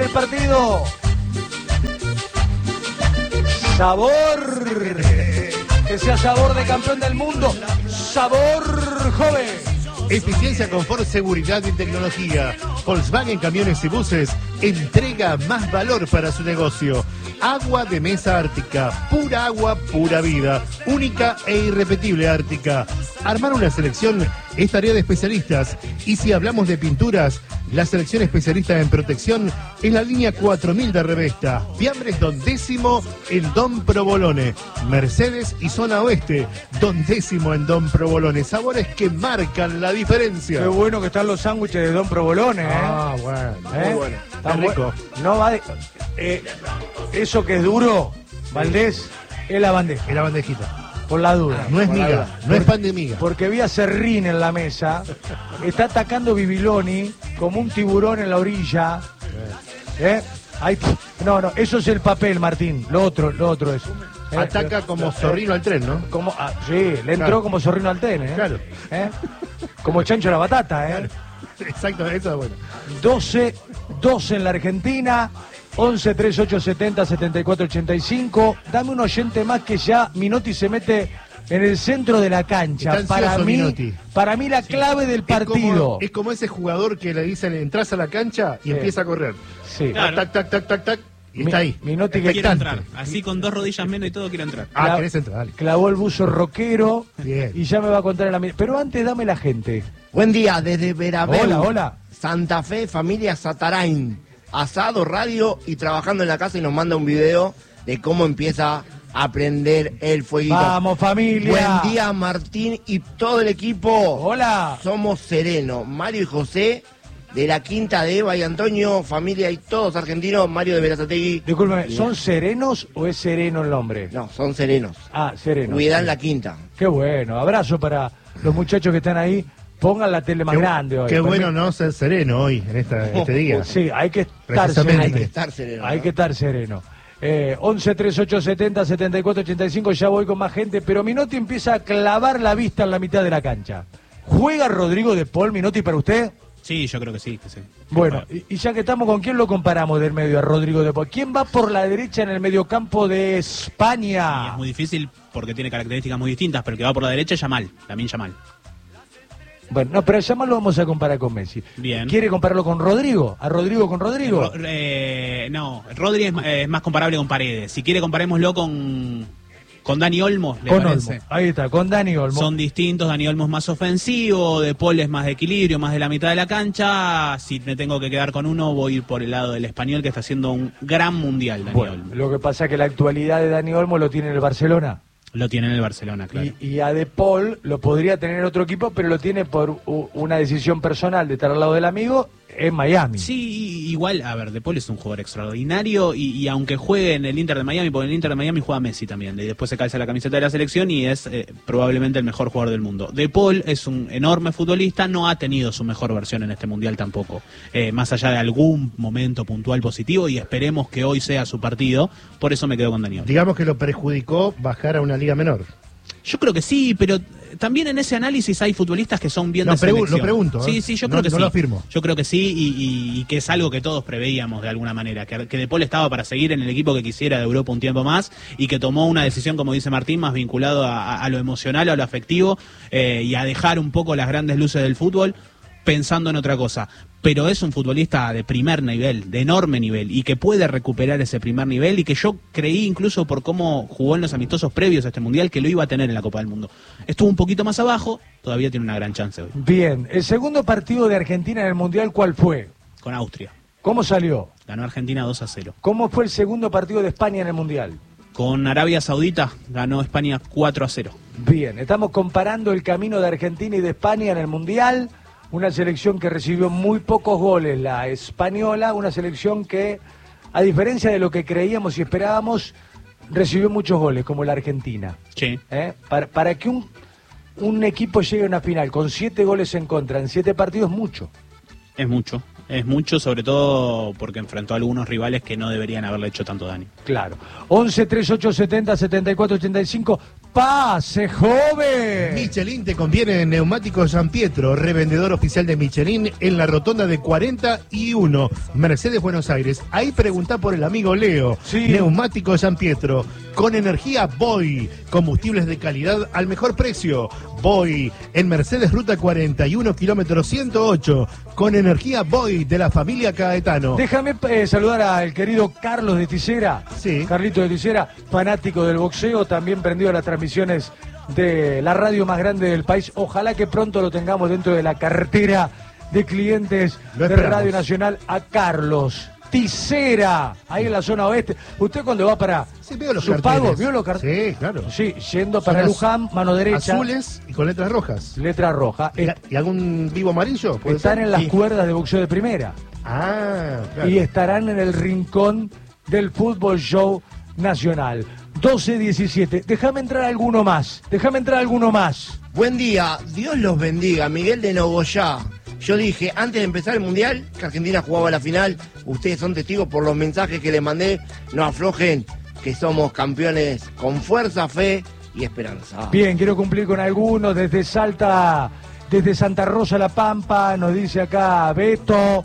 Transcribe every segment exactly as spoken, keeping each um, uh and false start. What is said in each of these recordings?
el partido. Sabor. Que sea sabor de campeón del mundo. Sabor joven. Eficiencia, confort, seguridad y tecnología. Volkswagen Camiones y Buses entrega más valor para su negocio. Agua de mesa Ártica, pura agua, pura vida, única e irrepetible Ártica. Armar una selección es tarea de especialistas, y si hablamos de pinturas, la selección especialista en protección es la línea cuatro mil de Revesta. Fiambres Don Décimo en Don Provolone. Mercedes y Zona Oeste, Don Décimo en Don Provolone. Sabores que marcan la diferencia. Qué bueno que están los sándwiches de Don Provolone, ¿eh? Ah, bueno, ¿Eh? muy bueno. Está Está rico. No va de... eh, eso que es duro, Valdés, es la bandeja. Es la bandejita. Por la duda. No es por la miga, duda. no es pan de miga. Porque vi a Serrín en la mesa. Está atacando Bibiloni como un tiburón en la orilla. ¿Eh? Ahí, no, no, eso es el papel, Martín. Lo otro, lo otro es. ¿Eh? Ataca como zorrino al tren, ¿no? Como, ah, sí, le entró Claro. como zorrino al ten, ¿eh? Claro. ¿Eh? Como chancho a la batata, ¿eh? Claro. Exacto, eso es bueno. doce, doce en la Argentina, once, treinta y ocho, setenta, setenta y cuatro, ochenta y cinco. Dame un oyente más que ya Minotti se mete en el centro de la cancha. Está ansioso, Para mí, Minotti. para mí la clave del Es partido. como, es como ese jugador que le dicen entras a la cancha y Sí. empieza a correr. Sí. Claro. Tac, tac, tac, tac, tac, y Mi- está ahí. Minotti que Quiero Expectante. entrar. Así con dos rodillas menos y todo quiero entrar. Ah, Cla- querés entrar, dale. Clavó el buzo rockero. Bien. Y ya me va a contar en la mi- Pero antes dame la gente. Buen día, desde Verabeu. Hola, hola. Santa Fe, familia Satarain. Asado, radio y trabajando en la casa, y nos manda un video de cómo empieza a prender el fueguito. Vamos, familia. Buen día, Martín y todo el equipo. Hola. Somos Sereno, Mario y José, de la Quinta de Eva y Antonio, familia y todos argentinos, Mario de Verazategui. Discúlpeme, ¿son serenos o es sereno el nombre? No, son serenos. Ah, serenos. Cuidan la Quinta. Qué bueno. Abrazo para los muchachos que están ahí. Pongan la tele más Qué, grande hoy. qué Permi- bueno no ser sereno hoy, en esta, este día. Sí, hay que estar Precisamente. Hay que sereno. estar sereno. Hay ¿no? que estar sereno. Eh, once, treinta y ocho, setenta, setenta y cuatro, ochenta y cinco, ya voy con más gente, pero Minotti empieza a clavar la vista en la mitad de la cancha. ¿Juega Rodrigo de Paul, Minotti, para usted? Sí, yo creo que sí. Que sí. Bueno, y, y ya que estamos, ¿con quién lo comparamos del medio a Rodrigo de Paul? ¿Quién va por la derecha en el mediocampo de Y España? es muy difícil porque tiene características muy distintas, pero el que va por la derecha es Yamal, también Yamal. Bueno, no, pero ya más lo vamos a comparar con Messi. Bien. ¿Quiere compararlo con Rodrigo? ¿A Rodrigo con Rodrigo? Ro- eh, no, Rodri es, eh, es más comparable con Paredes. Si quiere comparémoslo con, con Dani Olmo, ¿le Con parece? Olmo. Ahí está, con Dani Olmo. Son distintos, Dani Olmo es más ofensivo, De Paul es más de equilibrio, más de la mitad de la cancha. Si me tengo que quedar con uno, voy a ir por el lado del español, que está haciendo un gran mundial, Dani Bueno, Olmo. lo que pasa es que la actualidad de Dani Olmo lo tiene en el Barcelona. Lo tiene en el Barcelona, claro. Y, y a De Paul lo podría tener otro equipo, pero lo tiene por u- una decisión personal de estar al lado del amigo en Miami. Sí, igual, a ver, De Paul es un jugador extraordinario y, y aunque juegue en el Inter de Miami, porque en el Inter de Miami juega Messi también, y después se calza la camiseta de la selección y es eh, probablemente el mejor jugador del mundo. De Paul es un enorme futbolista, no ha tenido su mejor versión en este Mundial tampoco, eh, más allá de algún momento puntual positivo, y esperemos que hoy sea su partido, por eso me quedo con Daniel. Digamos que lo perjudicó bajar a una liga menor. Yo creo que sí, pero también en ese análisis hay futbolistas que son bien No, de pregu- selección. lo pregunto, ¿eh? Sí, sí, yo No- creo que no sí. lo afirmo. Yo creo que sí y, y- y que es algo que todos preveíamos de alguna manera, que, que De Paul estaba para seguir en el equipo que quisiera de Europa un tiempo más y que tomó una decisión, como dice Martín, más vinculado a, a- a lo emocional, a lo afectivo eh, y a dejar un poco las grandes luces del fútbol pensando en otra cosa. Pero es un futbolista de primer nivel, de enorme nivel, y que puede recuperar ese primer nivel, y que yo creí incluso por cómo jugó en los amistosos previos a este Mundial que lo iba a tener en la Copa del Mundo. Estuvo un poquito más abajo, todavía tiene una gran chance hoy, Bien, el segundo partido de Argentina en el Mundial, ¿cuál fue? con Austria. ¿Cómo salió? Ganó Argentina dos a cero. ¿Cómo fue el segundo partido de España en el Mundial? Con Arabia Saudita ganó España cuatro a cero. Bien, estamos comparando el camino de Argentina y de España en el Mundial. Una selección que recibió muy pocos goles, la española, una selección que, a diferencia de lo que creíamos y esperábamos, recibió muchos goles, como la Argentina. Sí. ¿Eh? Para, para que un, un equipo llegue a una final con siete goles en contra en siete partidos, mucho. Es mucho, es mucho, sobre todo porque enfrentó a algunos rivales que no deberían haberle hecho tanto daño. Claro. once, treinta y ocho, setenta, setenta y cuatro, ochenta y cinco. pase, joven. Michelin te conviene en Neumáticos San Pietro, revendedor oficial de Michelin en la rotonda de cuarenta y uno, Mercedes, Buenos Aires. Ahí preguntá por el amigo Leo. Sí. Neumáticos San Pietro, con energía Boy, combustibles de calidad al mejor precio. Boy, en Mercedes Ruta cuarenta y uno, kilómetro ciento ocho, con energía Boy de la familia Caetano. Déjame eh, saludar al querido Carlos de Ticera. Sí. Carlito de Ticera, fanático del boxeo, también prendido a las transmisiones de la radio más grande del país. Ojalá que pronto lo tengamos dentro de la cartera de clientes Lo de esperamos. Radio Nacional, a Carlos Ticera, ahí en la zona oeste. Usted cuando va para Sí, veo los su carteles. pago, ¿vio los carteles? Sí, claro. Sí, yendo Son para az- Luján, mano derecha, Azules y con letras rojas. letra roja. ¿Y, y algún vivo amarillo? ¿Puede Están ser? en las Sí. cuerdas de boxeo de primera. Ah, claro. Y estarán en el rincón del Fútbol Show Nacional. doce diecisiete. Déjame entrar alguno más. Déjame entrar alguno más. Buen día, Dios los bendiga, Miguel de Nogoyá. Yo dije, antes de empezar el Mundial, que Argentina jugaba la final, ustedes son testigos por los mensajes que les mandé, no aflojen, que somos campeones con fuerza, fe y esperanza. Bien, quiero cumplir con algunos. Desde Salta, desde Santa Rosa La Pampa, nos dice acá Beto.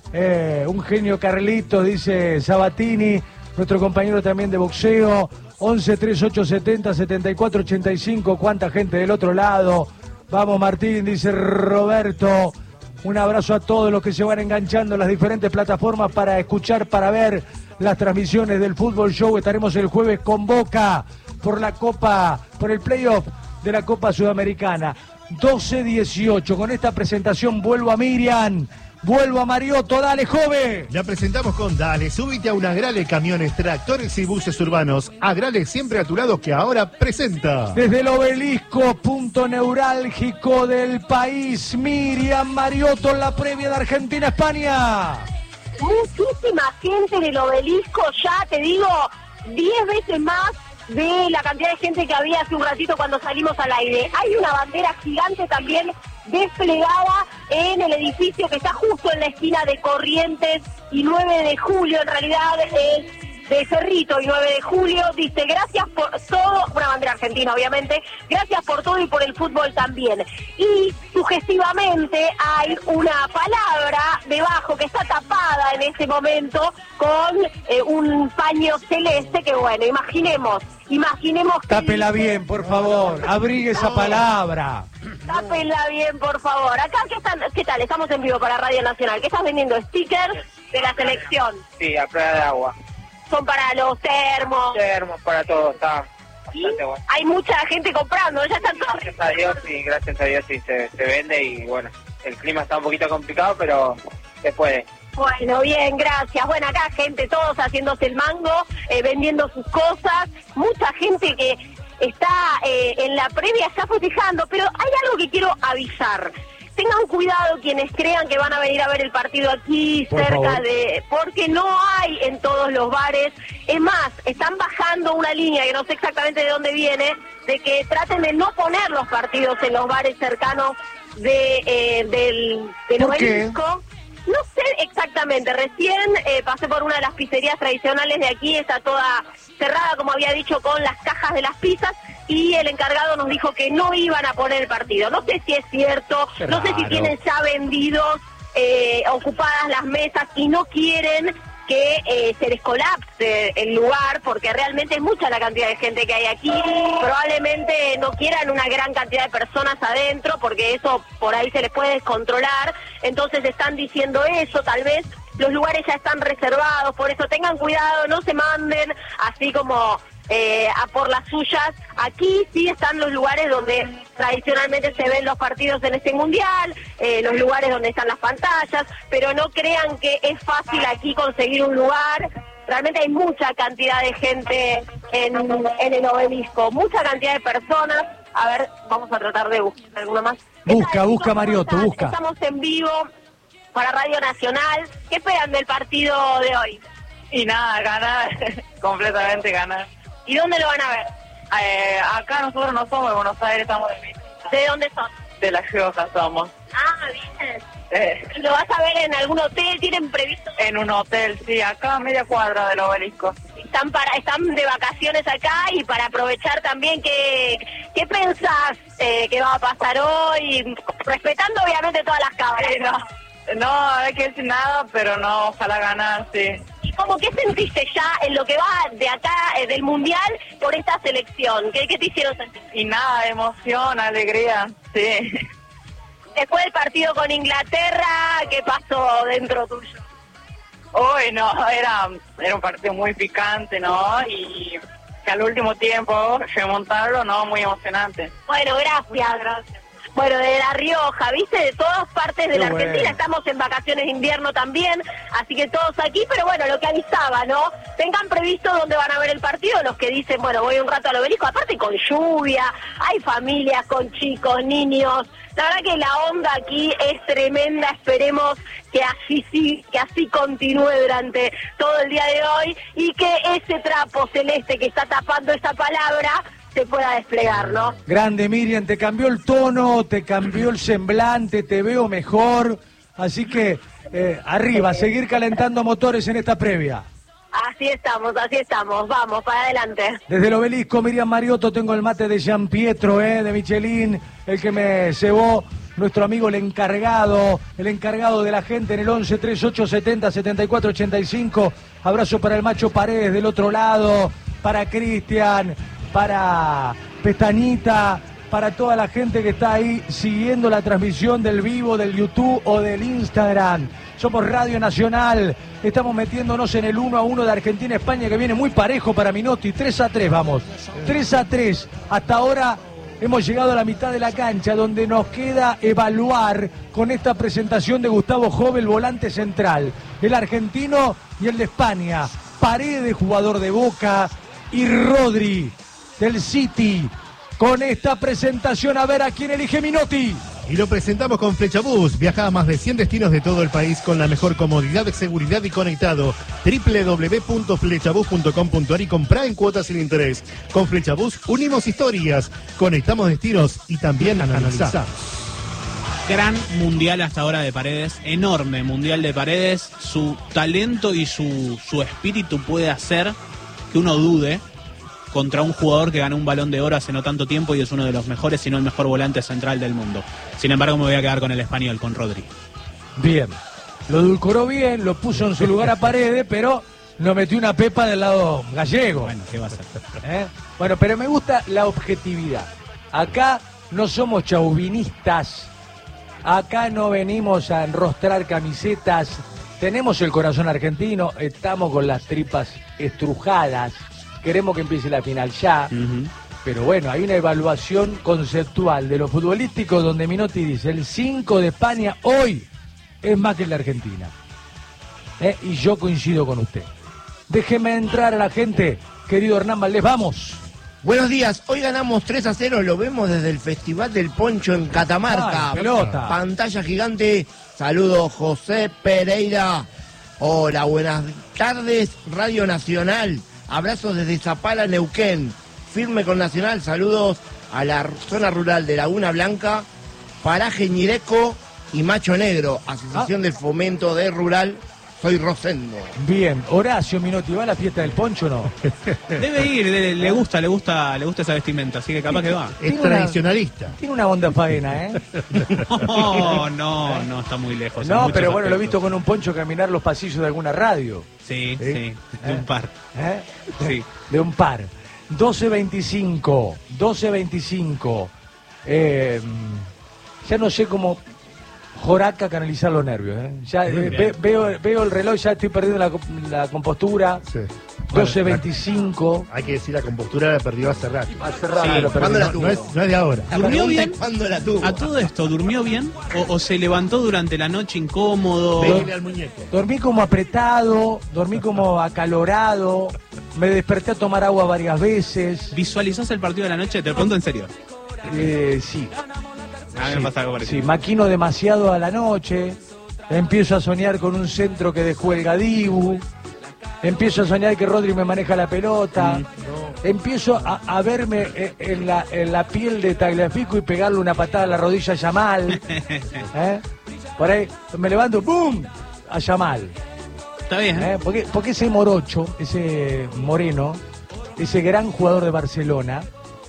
Eh, un genio Carlito, dice Sabatini. Nuestro compañero también de boxeo. once treinta y ocho setenta setenta y cuatro ochenta y cinco. ¿Cuánta gente del otro lado? Vamos Martín, dice Roberto. Un abrazo a todos los que se van enganchando en las diferentes plataformas para escuchar, para ver las transmisiones del Fútbol Show. Estaremos el jueves con Boca por la Copa, por el playoff de la Copa Sudamericana. doce dieciocho. Con esta presentación vuelvo a Miriam, vuelvo a Mariotto. Dale, joven. La presentamos con Dale, súbite a un Agrale, camiones, tractores y buses urbanos. Agrale siempre a tu lado, que ahora presenta. Desde el obelisco, punto neurálgico del país, Miriam Mariotto en la previa de Argentina-España. Muchísima gente en el obelisco, ya te digo, diez veces más de la cantidad de gente que había hace un ratito cuando salimos al aire. Hay una bandera gigante también desplegada en el edificio que está justo en la esquina de Corrientes y nueve de julio, en realidad es de Cerrito y nueve de julio. Dice, gracias por todo, una bandera argentina obviamente, gracias por todo y por el fútbol también. Y sugestivamente hay una palabra debajo que está tapada en este momento con eh, un paño celeste que, bueno, imaginemos, imaginemos que... Tápela bien, por favor. Abrigue esa palabra. Tápenla bien, por favor. Acá, ¿qué, están, ¿qué tal? Estamos en vivo para Radio Nacional. ¿Qué estás vendiendo? Stickers de la selección. Sí, a prueba de agua. Son para los termos. Termos para todo, está ¿Sí? bastante bueno. Hay mucha gente comprando, ya están todos. Gracias a Dios, sí, gracias a Dios sí se, se vende y bueno, el clima está un poquito complicado, pero se puede. Bueno, bien, gracias. Bueno, acá gente, todos haciéndose el mango, eh, vendiendo sus cosas. Mucha gente que está eh, en la previa, está festejando, pero hay algo que quiero avisar. Tengan cuidado quienes crean que van a venir a ver el partido aquí, Por cerca favor. de... Porque no hay en todos los bares. Es más, están bajando una línea, que no sé exactamente de dónde viene, de que traten de no poner los partidos en los bares cercanos de, eh, del, del ¿Por qué? obelisco. No sé exactamente, recién eh, pasé por una de las pizzerías tradicionales de aquí, está toda cerrada, como había dicho, con las cajas de las pizzas, y el encargado nos dijo que no iban a poner el partido. No sé si es cierto, Qué no sé si raro. tienen ya vendidos, eh, ocupadas las mesas y no quieren que eh, se les colapse el lugar, porque realmente es mucha la cantidad de gente que hay aquí. Probablemente no quieran una gran cantidad de personas adentro, porque eso por ahí se les puede descontrolar. Entonces están diciendo eso, tal vez los lugares ya están reservados, por eso tengan cuidado, no se manden así como eh, a por las suyas. Aquí sí están los lugares donde tradicionalmente se ven los partidos en este mundial, eh, los lugares donde están las pantallas, pero no crean que es fácil aquí conseguir un lugar. Realmente hay mucha cantidad de gente en, en el obelisco, mucha cantidad de personas. A ver, vamos a tratar de buscar alguno más. ¿Qué Busca, tal, busca, chicos? ¿Cómo Mariotto, están? busca. Estamos en vivo para Radio Nacional. ¿Qué esperan del partido de hoy? Y nada, ganar, completamente ganar. ¿Y dónde lo van a ver? Eh, acá nosotros no somos de Buenos Aires, estamos de, ¿De dónde son? de La Rioja somos. Ah, bien. Eh, ¿Lo vas a ver en algún hotel? ¿Tienen previsto? en un hotel, sí, acá a media cuadra del Obelisco. Están para están de vacaciones acá y para aprovechar también, ¿qué, qué pensás eh, que va a pasar hoy? Respetando obviamente todas las cámaras. Sí, no, no hay que decir nada, pero no, ojalá ganar, sí. ¿Y cómo qué sentiste ya en lo que va de acá eh, del Mundial por esta selección? ¿Qué, qué te hicieron sentir? Y nada, emoción, alegría, sí. Después del partido con Inglaterra, ¿qué pasó dentro tuyo? Uy, no, era, era un partido muy picante, ¿no? Y que al último tiempo, remontarlo, ¿no? Muy emocionante. Bueno, gracias, gracias. Bueno, de La Rioja, ¿viste? De todas partes de Qué la Argentina, bueno. estamos en vacaciones de invierno también, así que todos aquí, pero bueno, lo que avisaba, ¿no? Tengan previsto dónde van a ver el partido, los que dicen, bueno, voy un rato al Obelisco, aparte con lluvia, hay familias con chicos, niños, la verdad que la onda aquí es tremenda, esperemos que así sí, que así continúe durante todo el día de hoy y que ese trapo celeste que está tapando esa palabra se pueda desplegar, ¿no? Grande, Miriam, te cambió el tono, te cambió el semblante, te veo mejor. Así que eh, arriba, seguir calentando motores en esta previa. Así estamos, así estamos, vamos, para adelante. Desde el Obelisco, Miriam Mariotto, tengo el mate de Jean Pietro, eh, de Michelin, el que me cebó nuestro amigo el encargado, el encargado de la gente en el once treinta y ocho setenta setenta y cuatro ochenta y cinco. Abrazo para el Macho Paredes del otro lado, para Cristian, para Pestañita, para toda la gente que está ahí siguiendo la transmisión del vivo, del YouTube o del Instagram. Somos Radio Nacional, estamos metiéndonos en el uno a uno de Argentina-España, que viene muy parejo para Minotti. tres a tres, vamos, tres a tres. Hasta ahora hemos llegado a la mitad de la cancha, donde nos queda evaluar con esta presentación de Gustavo Jove, el volante central, el argentino y el de España. Paredes, jugador de Boca, y Rodri del City. Con esta presentación, a ver a quién elige Minotti. Y lo presentamos con Flechabús. Viaja a más de cien destinos de todo el país con la mejor comodidad, seguridad y conectado. doble u doble u doble u punto flechabús punto com punto a r y comprá en cuotas sin interés. Con Flechabús unimos historias, conectamos destinos y también analizamos. Gran mundial hasta ahora de Paredes, enorme mundial de Paredes. Su talento y su, su espíritu puede hacer que uno dude contra un jugador que ganó un Balón de Oro hace no tanto tiempo y es uno de los mejores, si no el mejor volante central del mundo. Sin embargo, me voy a quedar con el español, con Rodri. Bien, lo edulcoró bien, lo puso en su lugar a Paredes, pero no metió una pepa del lado gallego. Bueno, ¿qué va a hacer? ¿Eh? Bueno, pero me gusta la objetividad. Acá no somos chauvinistas, acá no venimos a enrostrar camisetas, tenemos el corazón argentino, estamos con las tripas estrujadas. Queremos que empiece la final ya, uh-huh. Pero bueno, hay una evaluación conceptual de lo futbolístico donde Minotti dice, el cinco de España hoy es más que el de Argentina. ¿Eh? Y yo coincido con usted. Déjeme entrar a la gente, querido Hernán Valdés, vamos. Buenos días, hoy ganamos tres a cero, lo vemos desde el Festival del Poncho en Catamarca. Ay, pelota. Pantalla gigante, saludos José Pereira. Hola, buenas tardes, Radio Nacional. Abrazos desde Zapala, Neuquén. Firme con Nacional. Saludos a la zona rural de Laguna Blanca, Paraje Ñireco y Macho Negro. Asociación ah. de Fomento de Rural. Soy Rosendo. Bien. Horacio Minotti, ¿va a la fiesta del Poncho o no? Debe ir, le, le gusta, le gusta, le gusta esa vestimenta, así que capaz que va. Es tiene tradicionalista. Una, tiene una onda faena, ¿eh? No, no, no, está muy lejos. No, pero bueno, aspectos. Lo he visto con un poncho caminar los pasillos de alguna radio. Sí, sí, sí de ¿Eh? un par. ¿Eh? Sí. De un par. doce veinticinco, doce veinticinco. Eh, ya no sé cómo Joraca canalizar los nervios. ¿eh? Ya eh, ve, veo, veo el reloj, ya estoy perdiendo la, la compostura. Sí. doce veinticinco. Hay que decir, la compostura la perdió hace rato. Hace rato sí, lo ¿cuándo la tuvo? No es, no es de ahora. ¿Durmió bien? ¿Cuándo la tuvo? ¿A todo esto durmió bien? ¿O, o se levantó durante la noche incómodo? Pégale al muñeco. Dormí como apretado, dormí como acalorado, me desperté a tomar agua varias veces. ¿Visualizás el partido de la noche? Te pregunto en serio. Eh, sí. A mí me pasa algo parecido. Sí, maquino demasiado a la noche, empiezo a soñar con un centro que dejó el Gadibu, empiezo a soñar que Rodri me maneja la pelota, mm. no. empiezo a, a verme en la, en la piel de Tagliafico y pegarle una patada a la rodilla a Yamal, ¿eh? Por ahí me levanto, ¡pum! A Yamal. Está bien, ¿eh? ¿Eh? Porque, porque ese morocho, ese moreno, ese gran jugador de Barcelona,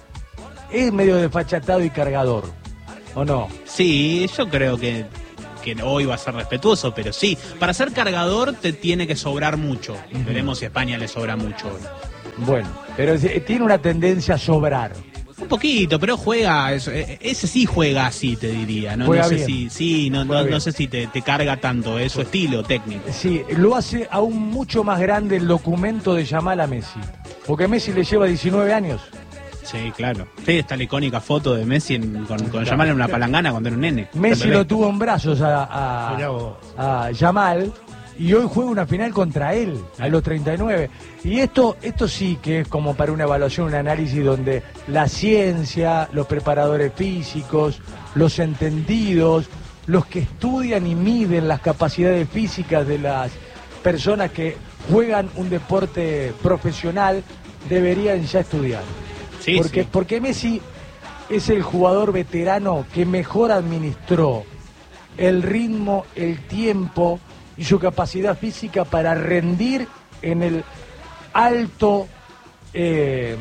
es medio desfachatado y cargador, ¿o no? Sí, yo creo que, que hoy va a ser respetuoso, pero sí, para ser cargador te tiene que sobrar mucho. Uh-huh. Veremos si a España le sobra mucho hoy. Bueno, pero tiene una tendencia a sobrar. Un poquito, pero juega, ese sí juega así, te diría. No, no sé bien. si, sí, no, no, no sé si te, te carga tanto, es su estilo técnico. Sí, lo hace aún mucho más grande el documento de Yamal a Messi, porque Messi le lleva diecinueve años. Sí, claro. Sí, está la icónica foto de Messi en, con, con Yamal en una palangana cuando era un nene. Messi lo tuvo en brazos a, a, a Yamal. Y hoy juega una final contra él, a los treinta y nueve. Y esto, esto sí que es como para una evaluación, un análisis donde la ciencia, los preparadores físicos, los entendidos, los que estudian y miden las capacidades físicas de las personas que juegan un deporte profesional, deberían ya estudiar. Sí, porque, sí. porque Messi es el jugador veterano que mejor administró el ritmo, el tiempo y su capacidad física para rendir en el alto eh,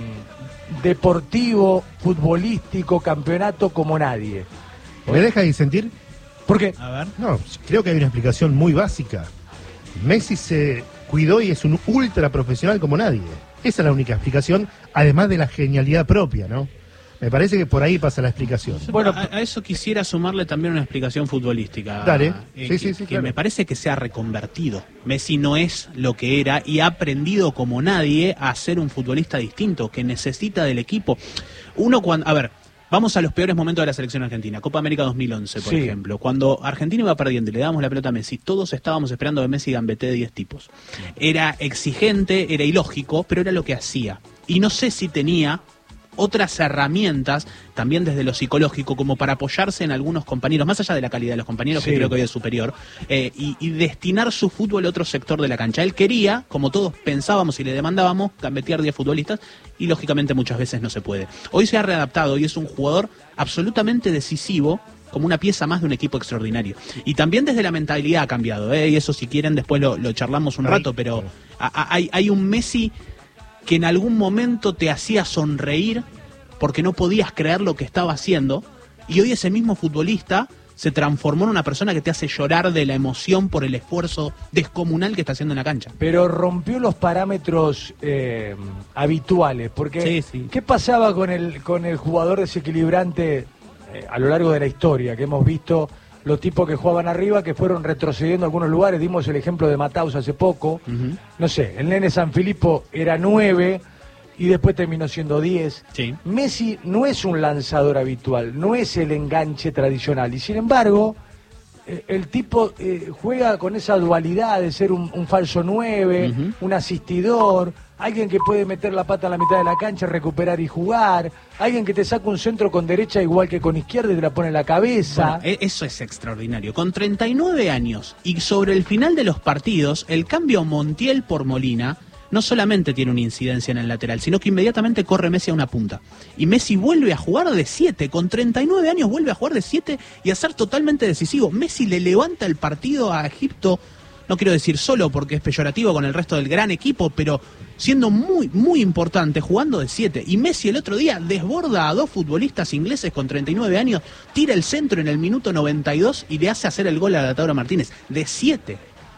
deportivo, futbolístico, campeonato como nadie. ¿Me deja disentir? ¿Por qué? A ver. No, creo que hay una explicación muy básica. Messi se cuidó y es un ultra profesional como nadie. Esa es la única explicación, además de la genialidad propia, ¿no? Me parece que por ahí pasa la explicación. Bueno, a, a eso quisiera sumarle también una explicación futbolística. Dale. Eh, Sí, que, sí, sí, que claro. me parece que se ha reconvertido. Messi no es lo que era y ha aprendido como nadie a ser un futbolista distinto, que necesita del equipo. Uno cuando... A ver, vamos a los peores momentos de la selección argentina. Copa América dos mil once, por Sí. ejemplo. Cuando Argentina iba perdiendo y le dábamos la pelota a Messi, todos estábamos esperando que Messi gambetee de diez tipos. Era exigente, era ilógico, pero era lo que hacía. Y no sé si tenía otras herramientas, también desde lo psicológico, como para apoyarse en algunos compañeros, más allá de la calidad de los compañeros, Sí. que creo que hoy es superior, eh, y, y destinar su fútbol a otro sector de la cancha. Él quería, como todos pensábamos y le demandábamos, gambetear diez futbolistas, y lógicamente muchas veces no se puede. Hoy se ha readaptado y es un jugador absolutamente decisivo, como una pieza más de un equipo extraordinario. Y también desde la mentalidad ha cambiado, ¿eh? Y eso si quieren después lo, lo charlamos un rato, pero a, a, hay, hay un Messi que en algún momento te hacía sonreír porque no podías creer lo que estaba haciendo, y hoy ese mismo futbolista se transformó en una persona que te hace llorar de la emoción por el esfuerzo descomunal que está haciendo en la cancha. Pero rompió los parámetros eh, habituales, porque Sí, sí. ¿qué pasaba con el, con el jugador desequilibrante eh, a lo largo de la historia? Que hemos visto los tipos que jugaban arriba, que fueron retrocediendo a algunos lugares. Dimos el ejemplo de Mataus hace poco. Uh-huh. No sé, el nene Sanfilippo era nueve y después terminó siendo diez. Sí. Messi no es un lanzador habitual, no es el enganche tradicional. Y sin embargo, eh, el tipo eh, juega con esa dualidad de ser un, un falso nueve, Uh-huh. un asistidor, alguien que puede meter la pata a la mitad de la cancha, recuperar y jugar, alguien que te saca un centro con derecha igual que con izquierda y te la pone en la cabeza. Bueno, e- eso es extraordinario. Con treinta y nueve años y sobre el final de los partidos, el cambio Montiel por Molina no solamente tiene una incidencia en el lateral, sino que inmediatamente corre Messi a una punta. Y Messi vuelve a jugar de siete, con treinta y nueve años vuelve a jugar de siete y a ser totalmente decisivo. Messi le levanta el partido a Egipto, no quiero decir solo porque es peyorativo con el resto del gran equipo, pero siendo muy, muy importante, jugando de siete. Y Messi el otro día desborda a dos futbolistas ingleses con treinta y nueve años, tira el centro en el minuto noventa y dos y le hace hacer el gol a Lautaro Martínez, de siete.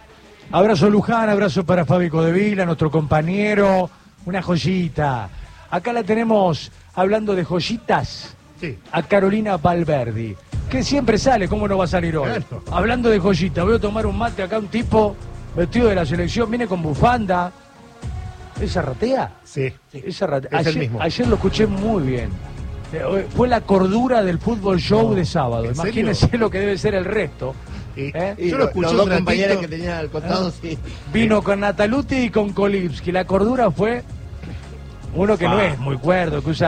Abrazo Luján, abrazo para Fabi Codevila, nuestro compañero, una joyita. Acá la tenemos hablando de joyitas, Sí. a Carolina Valverdi, que siempre sale, ¿cómo no va a salir hoy? Claro. Hablando de joyitas, voy a tomar un mate acá, un tipo vestido de la selección, viene con bufanda. ¿Es Arratea? Sí. Es Arratea. Es el Ayer, mismo. ayer lo escuché muy bien. Eh, Fue la cordura del fútbol show No, de sábado. ¿en serio? Imagínense lo que debe ser el resto. Y ¿Eh? Y yo lo- lo escuché los un dos ratito. compañeros que tenían al costado, sí. Vino con Nataluti y con Kolipski. La cordura fue uno que no Ah. es muy cuerdo, que usa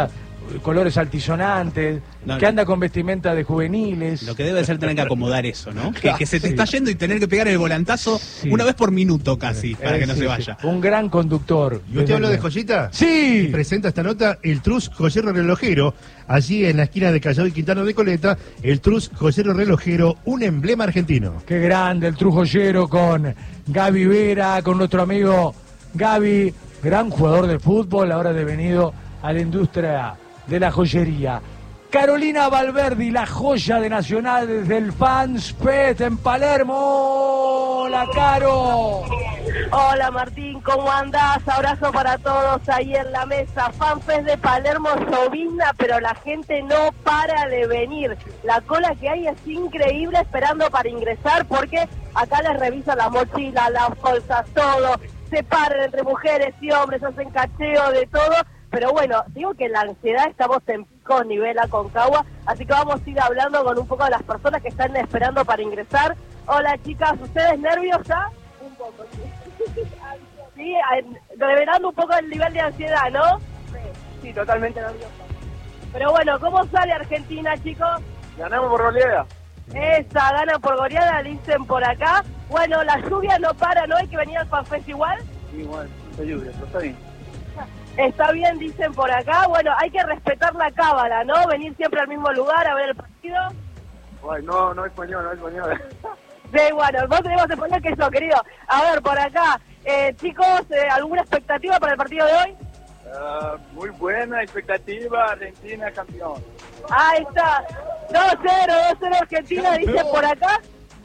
colores altisonantes, No, que no. anda con vestimenta de juveniles. Lo que debe ser tener que acomodar eso, ¿no? Que, que se te Sí. está yendo y tener que pegar el volantazo Sí. una vez por minuto casi, para Eh, que no sí, se sí. vaya. Un gran conductor. ¿Y usted habló de joyita? Sí. Presenta esta nota el Trus Joyero Relojero. Allí en la esquina de Callao y Quintano de Coleta, el Trus Joyero Relojero, un emblema argentino. Qué grande el Trujoyero con Gaby Vera, con nuestro amigo Gaby, gran jugador de fútbol, ahora devenido a la industria de la joyería. Carolina Valverdi, la joya de Nacional desde el Fans Pet en Palermo. Hola, Caro. Hola Martín, ¿cómo andás? Abrazo para todos ahí en la mesa. FanFest de Palermo llovizna, pero la gente no para de venir. La cola que hay es increíble esperando para ingresar porque acá les revisan las mochilas, las bolsas, todo. Se paran entre mujeres y hombres, hacen cacheo de todo. Pero bueno, digo que en la ansiedad estamos en pico nivel Aconcagua, así que vamos a ir hablando con un poco de las personas que están esperando para ingresar. Hola chicas, ¿ustedes nerviosas? Un poco, sí. Sí, revelando un poco el nivel de ansiedad, ¿no? Sí, sí, totalmente nerviosa. Pero bueno, ¿cómo sale Argentina, chicos? Ganamos por goleada. Esa, gana por goleada, dicen por acá. Bueno, la lluvia no para, ¿no? Hay que venir al FanFest igual. Igual, mucha lluvia, pero está bien. Está bien, dicen por acá. Bueno, hay que respetar la cábala, ¿no? Venir siempre al mismo lugar a ver el partido. Bueno, no, no español, no español. Sí, bueno, vos tenés más español que yo, querido. A ver, por acá. Eh, chicos, eh, ¿alguna expectativa para el partido de hoy? Uh, muy buena expectativa, Argentina campeón. Ahí está. dos cero, dos cero Argentina, dicen por acá.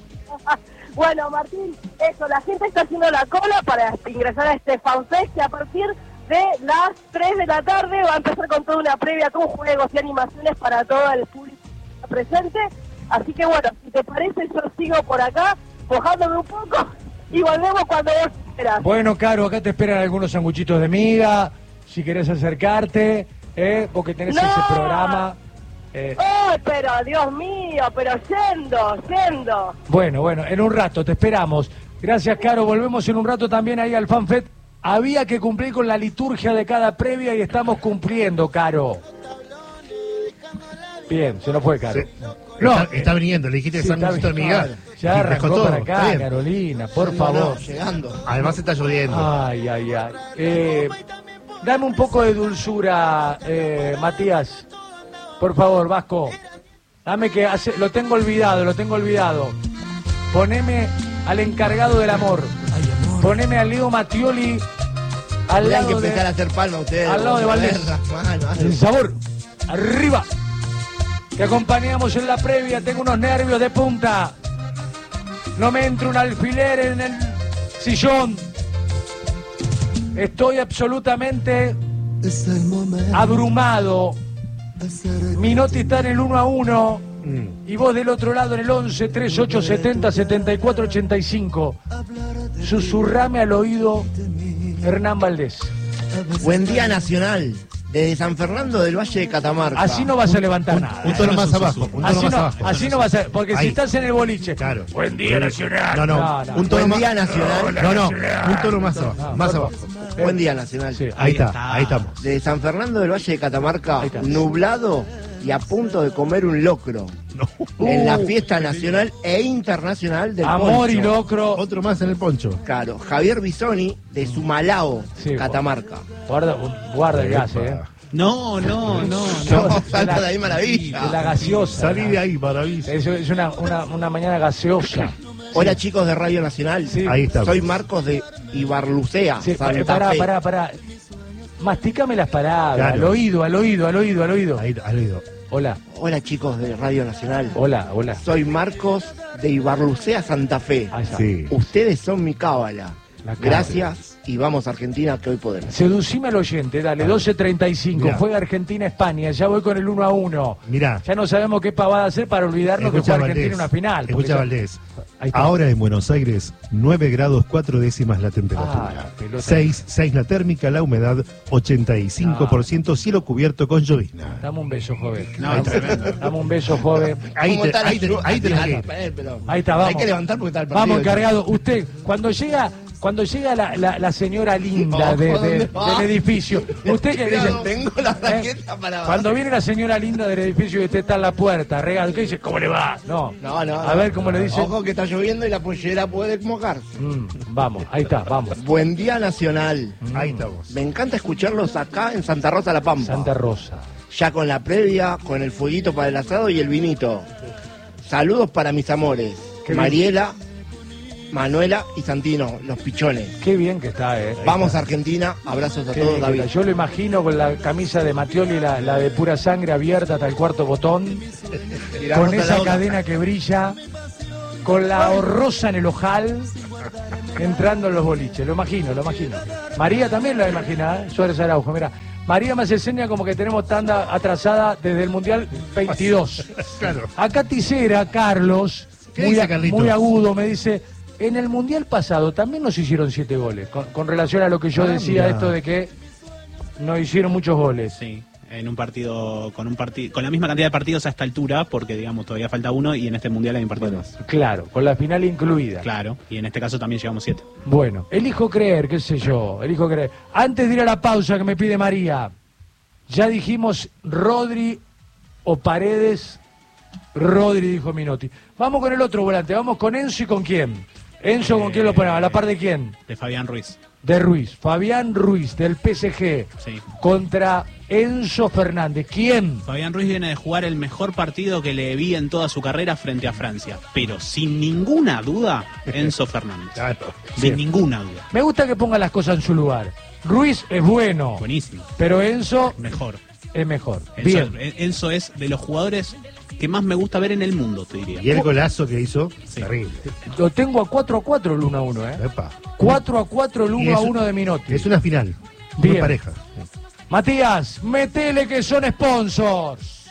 Bueno, Martín, eso, la gente está haciendo la cola para ingresar a este FanFest que a partir de las tres de la tarde va a empezar con toda una previa con juegos y animaciones para todo el público presente. Así que bueno, si te parece, yo sigo por acá, mojándome un poco y volvemos cuando vos quieras. Bueno, Caro, acá te esperan algunos sanguchitos de miga, si querés acercarte, eh, porque tenés ¡No! ese programa. Eh, ¡Oh, pero Dios mío! Pero yendo, yendo. bueno, bueno, en un rato te esperamos. Gracias, Caro. Volvemos en un rato también ahí al FanFest. Había que cumplir con la liturgia de cada previa y estamos cumpliendo, Caro. Bien, se nos fue, Caro. Sí. No, está, está viniendo, le dijiste sí, sanguchito está de bien. miga. Ya y arrancó pescó todo, para está acá, bien. Carolina, por No, favor. no, llegando. Además está lloviendo. Ay, ay, ay. Eh, dame un poco de dulzura, eh, Matías. Por favor, Vasco. Dame que hace, lo tengo olvidado, lo tengo olvidado. Poneme al encargado del amor. Poneme a Leo Mattioli al Tendrán que lado empezar a de, hacer palma ustedes. al lado de Valdés. Mano, el sabor. Arriba. Te acompañamos en la previa. Tengo unos nervios de punta. No me entra un alfiler en el sillón. Estoy absolutamente abrumado. Minotti está en el uno a uno. Mm. Y vos del otro lado en el once, treinta y ocho, setenta, setenta y cuatro, ochenta y cinco. Susurrame al oído Hernán Valdés. Buen día nacional. Desde San Fernando del Valle de Catamarca. Así no vas a levantar nada. Un tono no más es un abajo. susurro. Un tono Así más no, abajo. así no vas a... Porque Ahí. si estás en el boliche... Claro. Buen día nacional. No, no. No, no. Un tono Buen más... día nacional. No, no. Un tono más abajo. No, Más por abajo. favor. Buen día nacional. Sí. Ahí Ahí está. está. Ahí estamos. Desde San Fernando del Valle de Catamarca, Ahí está. nublado y a punto de comer un locro. No. En la Uh. fiesta nacional e internacional del Amor poncho. y locro. Otro más en el poncho. Claro, Javier Bisoni de Sumalao, Sí, Catamarca. Guarda, guarda el gas, Epa. eh. No, no, no, No, no. salta de ahí maravilla. De la gaseosa. Salí de ahí, maravilla. Es, es una, una, una mañana gaseosa. Hola chicos de Radio Nacional. Sí. Ahí está. Soy Marcos de Ibarlucea, Sí, Santa pará, Fe. pará, pará. Mastícame las palabras. Claro. Al oído, al oído, al oído, al oído. Ahí, al oído. Hola, Hola chicos de Radio Nacional. hola, hola. Soy Marcos de Ibarlucea, Santa Fe. Ahí está. Sí. Ustedes son mi cábala. La cábala. Gracias y vamos Argentina, que hoy podemos. Seducime al oyente, dale, doce treinta y cinco. Mirá. Juega Argentina-España, ya voy con el uno a uno. Mirá. Ya no sabemos qué pavada hacer para olvidarnos que Escucha fue Argentina Valdés. en una final. porque Escucha ya- Valdés. Ahí está. Ahora en Buenos Aires, nueve grados cuatro décimas la temperatura. Ah, la pelota. seis, seis la térmica, la humedad ochenta y cinco por ciento, cielo cubierto con llovizna. Dame un beso, joven. No, Dame- tremendo. Dame un beso, joven. Ahí ¿Cómo te, está la ahí te, lluvia? ahí tenés que ir. Ah, pero Ahí está, vamos. Hay que levantar porque está el partido. Vamos, encargado. Usted, cuando llega Cuando llega la, la, la señora linda de, de, del edificio, usted que dice, tengo la raqueta eh, para cuando viene la señora linda del edificio y usted está en la puerta, regalo, ¿qué dice? ¿Cómo le va? No, No, no. a no. ver cómo le dice. Ojo que está lloviendo y la pollera puede mojarse. Mm, vamos, ahí está, vamos. Buen día nacional. Ahí estamos. Me encanta escucharlos acá en Santa Rosa La Pampa. Santa Rosa. Ya con la previa, con el fueguito para el asado y el vinito. Saludos para mis amores. Qué bien. Mariela, Manuela y Santino, los pichones. Qué bien que está, eh. Vamos a Argentina, abrazos a Qué todos, bien que David. está. Yo lo imagino con la camisa de Mattioli, la, la de pura sangre abierta hasta el cuarto botón, Tiramos con a la esa otra. cadena que brilla, con la rosa en el ojal, entrando en los boliches. Lo imagino, lo imagino. María también lo imagina, ¿eh? Suárez Araujo, mira. María me hace seña como que tenemos tanda atrasada desde el Mundial veintidós. Claro. Acá Tisera, Carlos, ¿Qué muy, dice a- Carlitos? muy agudo, me dice, en el Mundial pasado también nos hicieron siete goles, con, con relación a lo que yo Ah, decía, mira. esto de que nos hicieron muchos goles. Sí, en un partido, con un partido, con la misma cantidad de partidos a esta altura, porque digamos todavía falta uno y en este mundial hay un partido más. Claro, con la final incluida. Claro, y en este caso también llevamos siete. Bueno, elijo creer, qué sé yo, elijo creer. Antes de ir a la pausa que me pide María, ya dijimos Rodri o Paredes. Rodri, dijo Minotti. Vamos con el otro volante, vamos con Enzo y con quién. Enzo, ¿con quién lo ponemos? ¿A la par de quién? De Fabián Ruiz. De Ruiz. Fabián Ruiz, del P S G, Sí. contra Enzo Fernández. ¿Quién? Fabián Ruiz viene de jugar el mejor partido que le vi en toda su carrera frente a Francia. Pero sin ninguna duda, Enzo Fernández. Claro. Sin Bien. ninguna duda. Me gusta que ponga las cosas en su lugar. Ruiz es bueno, Buenísimo. pero Enzo Mejor. es mejor. Enzo, Bien. Enzo es de los jugadores que más me gusta ver en el mundo, te diría. Y el golazo que hizo, Sí. terrible. Lo tengo a cuatro a cuatro el uno a uno, ¿eh? Epa. cuatro a cuatro el Y uno a es- uno de Minotti. Es una final. Muy Bien. pareja. Matías, metele que son sponsors.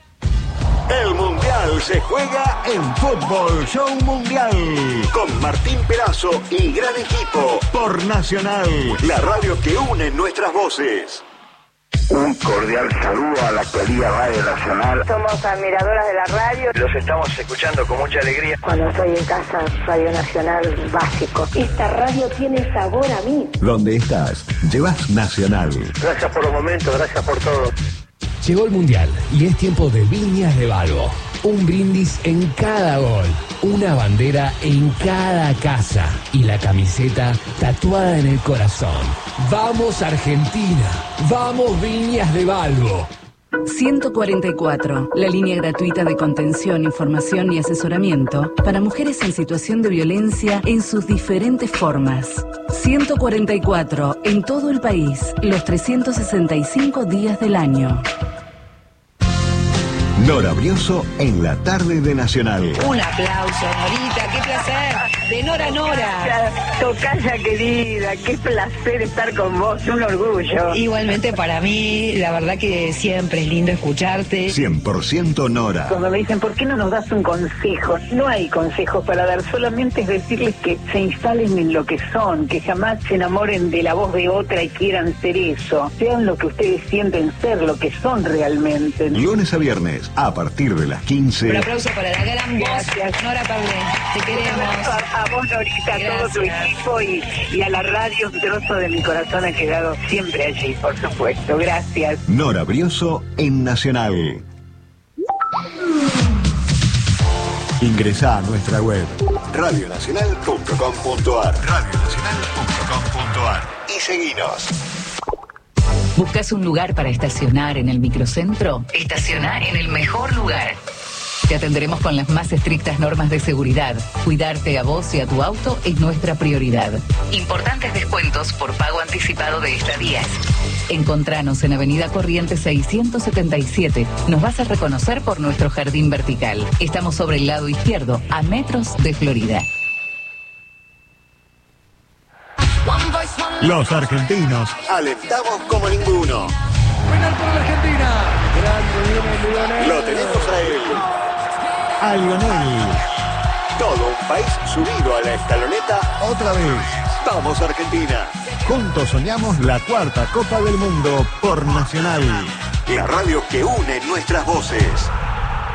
El Mundial se juega en Fútbol Show Mundial con Martín Perazo y gran equipo por Nacional, la radio que une nuestras voces. Un cordial saludo a la querida Radio Nacional. Somos admiradoras de la radio. Los estamos escuchando con mucha alegría. Cuando estoy en casa, Radio Nacional básico. Esta radio tiene sabor a mí. ¿Dónde estás? Llevas Nacional. Gracias por los momentos, gracias por todo. Llegó el Mundial y es tiempo de Viñas de Balbo. Un brindis en cada gol, una bandera en cada casa y la camiseta tatuada en el corazón. ¡Vamos Argentina! ¡Vamos Viñas de Balbo! ciento cuarenta y cuatro, la línea gratuita de contención, información y asesoramiento para mujeres en situación de violencia en sus diferentes formas. ciento cuarenta y cuatro, en todo el país, los trescientos sesenta y cinco días del año. Nora Brioso en la tarde de Nacional. Un aplauso, Norita, qué placer. De Nora a Nora. Tocaya querida, qué placer estar con vos, un orgullo. Igualmente para mí, la verdad que siempre es lindo escucharte. cien por ciento Nora. Cuando me dicen, ¿por qué no nos das un consejo? No hay consejos para dar, solamente es decirles que se instalen en lo que son, que jamás se enamoren de la voz de otra y quieran ser eso. Sean lo que ustedes sienten ser, lo que son realmente. Lunes a viernes, a partir de las quince. Un aplauso para la gran voz, Gracias. Nora Paulé. Te queremos. A, a vos, Norita, a todo tu Gracias. equipo y, y a la radio, un trozo de mi corazón ha quedado siempre allí, por supuesto. Gracias. Nora Brioso en Nacional. Ingresa a nuestra web radio nacional punto com punto ar radio nacional punto com punto ar y seguinos. ¿Buscas un lugar para estacionar en el microcentro? Estaciona en el mejor lugar. Te atenderemos con las más estrictas normas de seguridad. Cuidarte a vos y a tu auto es nuestra prioridad. Importantes descuentos por pago anticipado de estadías. Encontranos en Avenida Corrientes seiscientos setenta y siete. Nos vas a reconocer por nuestro jardín vertical. Estamos sobre el lado izquierdo, a metros de Florida. Los argentinos alentamos como ninguno. Penal por la Argentina. Grande Lionel, Lionel. Lo tenemos a él, a Lionel. Todo un país subido a la escaloneta otra vez. Vamos Argentina. Juntos soñamos la cuarta Copa del Mundo por Nacional. La radio que une nuestras voces.